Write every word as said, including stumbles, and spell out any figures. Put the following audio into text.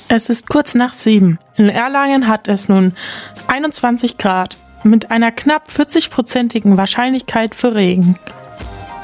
Es ist kurz nach sieben. In Erlangen hat es nun einundzwanzig Grad mit einer knapp vierzig-prozentigen Wahrscheinlichkeit für Regen.